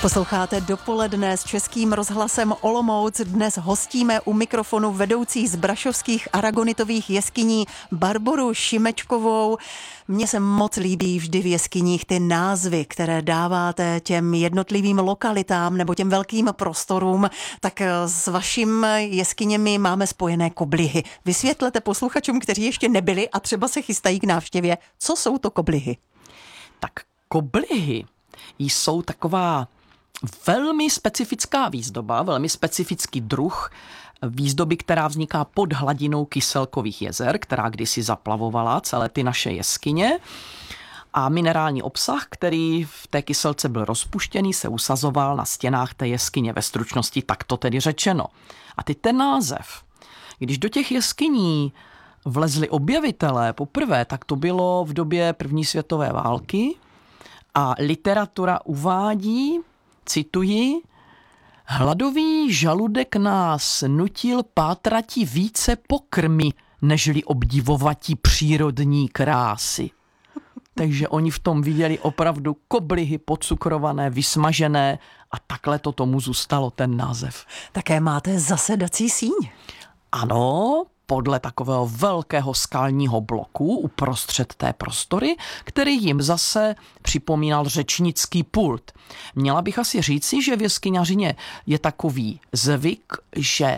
Posloucháte Dopoledne s Českým rozhlasem Olomouc. Dnes hostíme u mikrofonu vedoucí z brašovských aragonitových jeskyní Barboru Šimečkovou. Mně se moc líbí vždy v jeskyních ty názvy, které dáváte těm jednotlivým lokalitám nebo těm velkým prostorům. Tak s vaším jeskyněmi máme spojené koblihy. Vysvětlete posluchačům, kteří ještě nebyli a třeba se chystají k návštěvě, co jsou to koblihy? Tak koblihy jsou taková velmi specifická výzdoba, velmi specifický druh výzdoby, která vzniká pod hladinou kyselkových jezer, která kdysi zaplavovala celé ty naše jeskyně. A minerální obsah, který v té kyselce byl rozpuštěný, se usazoval na stěnách té jeskyně, ve stručnosti takto tedy řečeno. A teď ten název. Když do těch jeskyní vlezli objevitelé poprvé, tak to bylo v době první světové války a literatura uvádí, cituji, hladový žaludek nás nutil pátrati více pokrmy, nežli obdivovatí přírodní krásy. Takže oni v tom viděli opravdu koblihy podcukrované, vysmažené a takhle to tomu zůstalo ten název. Také máte zasedací síň. Ano, podle takového velkého skalního bloku uprostřed té prostory, který jim zase připomínal řečnický pult. Měla bych asi říci, že v jeskyňařině je takový zvyk, že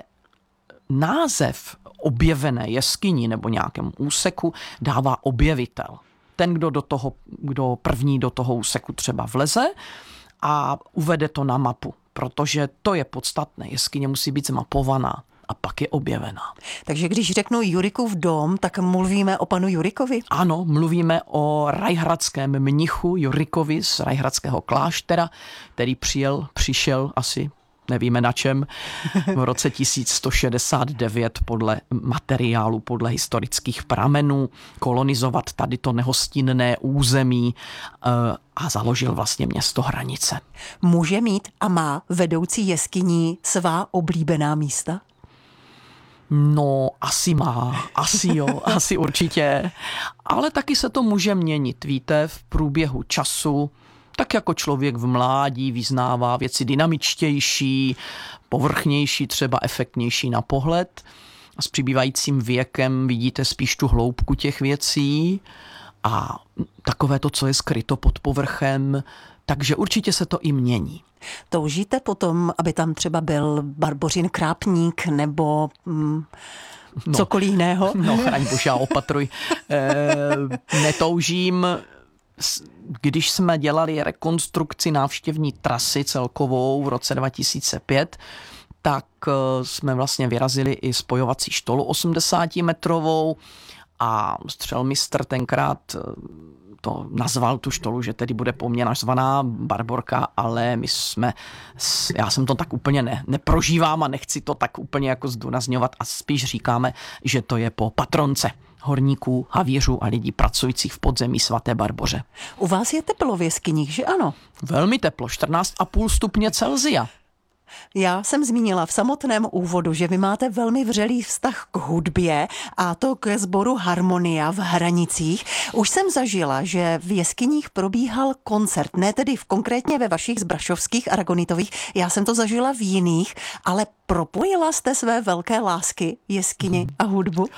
název objevené jeskyni nebo nějakému úseku dává objevitel. Ten, kdo první do toho úseku třeba vleze a uvede to na mapu, protože to je podstatné. Jeskyně musí být zmapovaná a pak je objevená. Takže když řeknu Jurikův dom, tak mluvíme o panu Jurikovi? Ano, mluvíme o rajhradském mnichu Jurikovi z rajhradského kláštera, který přišel asi, nevíme na čem, v roce 1169 podle materiálu, podle historických pramenů, kolonizovat tady to nehostinné území a založil vlastně město Hranice. Může mít a má vedoucí jeskyní svá oblíbená místa? No, asi má, asi jo, asi určitě, ale taky se to může měnit, víte, v průběhu času, tak jako člověk v mládí vyznává věci dynamičtější, povrchnější, třeba efektnější na pohled. A s přibývajícím věkem vidíte spíš tu hloubku těch věcí a takové to, co je skryto pod povrchem, takže určitě se to i mění. Toužíte potom, aby tam třeba byl Barbořin krápník nebo cokoliv jiného? No, chraň bože, opatruj. Netoužím. Když jsme dělali rekonstrukci návštěvní trasy celkovou v roce 2005, tak jsme vlastně vyrazili i spojovací štolu 80-metrovou a střelmistr tenkrát to nazval tu štolu, že tedy bude po mně nazvaná Barborka, ale já jsem to tak úplně neprožívám a nechci to tak úplně jako zdůrazňovat a spíš říkáme, že to je po patronce horníků, havířů a lidí pracujících v podzemí svaté Barboře. U vás je teplo v jeskyních, že ano? Velmi teplo, 14,5 stupně Celsia. Já jsem zmínila v samotném úvodu, že vy máte velmi vřelý vztah k hudbě a to ke sboru Harmonia v Hranicích. Už jsem zažila, že v jeskyních probíhal koncert, ne tedy konkrétně ve vašich zbrašovských aragonitových, já jsem to zažila v jiných, ale propojila jste své velké lásky, jeskyni a hudbu?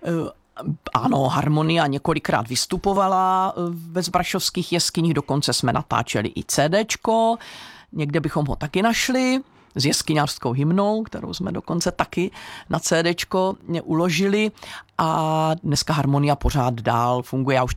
Ano, Harmonia několikrát vystupovala ve zbrašovských jeskyních, dokonce jsme natáčeli i CDčko, někde bychom ho taky našli, s jeskyňářskou hymnou, kterou jsme dokonce taky na CDčko uložili a dneska Harmonia pořád dál funguje. Já už